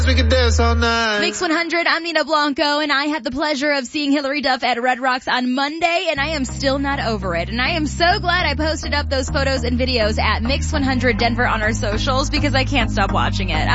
We can dance all night. Mix 100, I'm Nina Blanco, and I had the pleasure of seeing Hillary Duff at Red Rocks on Monday, and I am still not over it. And I am so glad I posted up those photos and videos at Mix 100 Denver on our socials because I can't stop watching it.